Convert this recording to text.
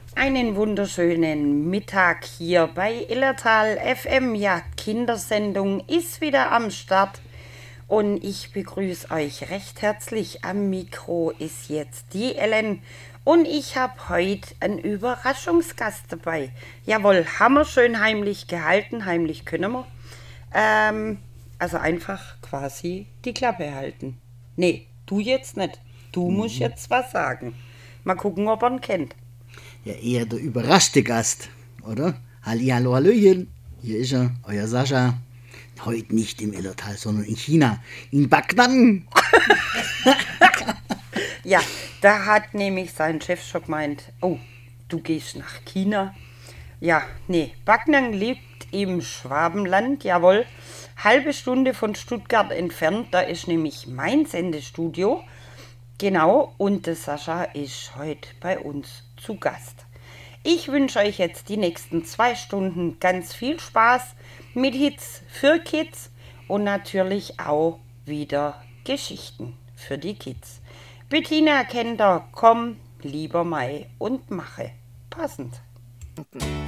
Einen wunderschönen Mittag hier bei Illertal FM. Ja, Kindersendung ist wieder am Start und ich begrüße euch recht herzlich. Am Mikro ist jetzt die Ellen und ich habe heute einen Überraschungsgast dabei. Jawohl, haben wir schön heimlich gehalten, heimlich können wir. Also einfach quasi die Klappe halten. Nee, du jetzt nicht. Du musst jetzt was sagen. Mal gucken, ob er ihn kennt. Ja, eher der überraschte Gast, oder? Hallihallo, Hallöchen. Hier ist er, euer Sascha. Heute nicht im Illertal, sondern in China. In Backnang. Ja, da hat nämlich sein Chef schon gemeint, oh, du gehst nach China. Ja, nee, Backnang liegt im Schwabenland, jawohl, halbe Stunde von Stuttgart entfernt, da ist nämlich mein Sendestudio. Genau, und der Sascha ist heute bei uns zu Gast. Ich wünsche euch jetzt die nächsten 2 Stunden ganz viel Spaß mit Hits für Kids und natürlich auch wieder Geschichten für die Kids. Bettina kennt er, komm, lieber Mai und mache. Passend.